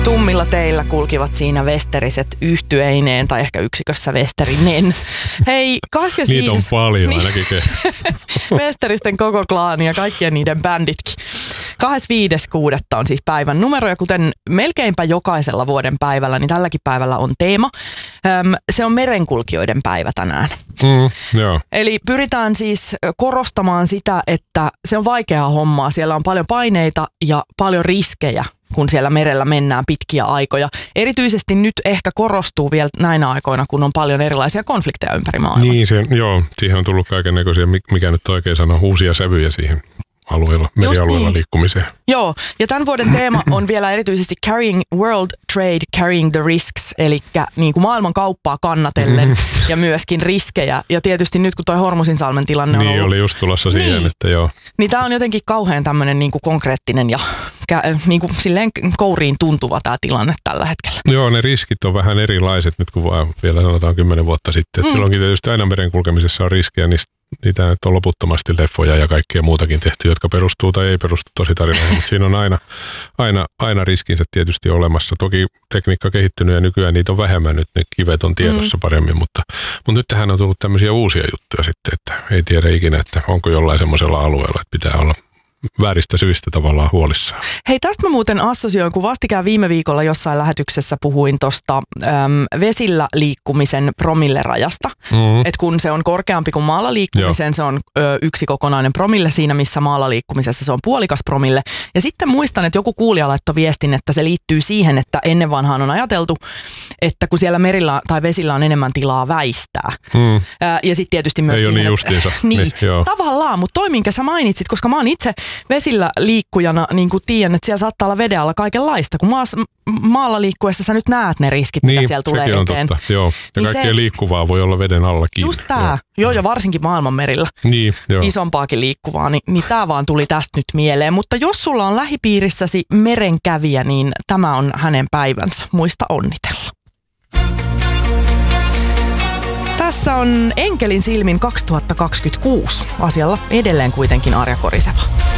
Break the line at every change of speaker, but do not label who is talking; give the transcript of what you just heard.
Tummilla teillä kulkivat siinä vesteriset yhtyeineen tai ehkä yksikössä vesterinen. Hei, 25.
Niitä on paljon ainakin.
Vesteristen koko klaani ja kaikkien niiden bänditkin. 25.6. on siis päivän numero ja kuten melkeinpä jokaisella vuoden päivällä, niin tälläkin päivällä on teema. Se on merenkulkijoiden päivä tänään.
Joo.
Eli pyritään siis korostamaan sitä, että se on vaikeaa hommaa. Siellä on paljon paineita ja paljon riskejä, kun siellä merellä mennään pitkiä aikoja. Erityisesti nyt ehkä korostuu vielä näinä aikoina, kun on paljon erilaisia konflikteja ympäri maailmaa.
Niin, siihen on tullut kaikennäköisiä, mikä nyt oikein sanoo, uusia sävyjä siihen merialueella niin. Liikkumiseen.
Joo, ja tämän vuoden teema on vielä erityisesti Carrying World Trade, Carrying the Risks, eli niin kuin maailman kauppaa kannatellen ja myöskin riskejä. Ja tietysti nyt, kun toi Hormuzinsalmen tilanne on
ollut... Niin, oli just tulossa siihen, että joo.
Niin tämä on jotenkin kauhean tämmöinen niin kuin konkreettinen ja niin kuin silleen kouriin tuntuva tämä tilanne tällä hetkellä.
Joo, ne riskit on vähän erilaiset nyt kuin vaan vielä sanotaan 10 vuotta sitten. Silloinkin tietysti aina merenkulkemisessa on riskejä, niitä on loputtomasti leffoja ja kaikkea muutakin tehty, jotka perustuu tai ei perustu tositarinaan, mutta siinä on aina riskinsä tietysti olemassa. Toki tekniikka kehittynyt ja nykyään niitä on vähemmän, nyt ne kivet on tiedossa paremmin, mutta nyt tähän on tullut tämmöisiä uusia juttuja sitten, että ei tiedä ikinä, että onko jollain semmoisella alueella, että pitää olla vääristä syistä tavallaan huolissaan.
Hei, tästä mä muuten assosioin, kun vastikään viime viikolla jossain lähetyksessä puhuin tuosta vesillä liikkumisen promillerajasta. Että kun se on korkeampi kuin maalla liikkumisen, se on yksi kokonainen promille siinä, missä maalla liikkumisessa se on puolikas promille. Ja sitten muistan, että joku kuulija laittoi viestin, että se liittyy siihen, että ennen vanhaan on ajateltu, että kun siellä merillä tai vesillä on enemmän tilaa väistää. Ja sitten tietysti myös
ei
siihen,
ole niin justiinsa.
Niin, tavallaan, mutta toi minkä sä mainitsit, koska mä oon itse vesillä liikkujana, niin kuin tiedän, että siellä saattaa olla veden alla kaikenlaista. Kun maalla liikkuessa sä nyt näet ne riskit, mitä siellä tulee eteen.
Totta. Joo. Ja niin kaikkea liikkuvaa voi olla veden allakin.
Just tää. Joo, ja varsinkin maailmanmerillä.
Niin,
isompaakin liikkuvaa, niin tää vaan tuli tästä nyt mieleen. Mutta jos sulla on lähipiirissäsi merenkävijä, niin tämä on hänen päivänsä. Muista onnitella. Tässä on Enkelin silmin 2026. Asialla edelleen kuitenkin Arja Koriseva.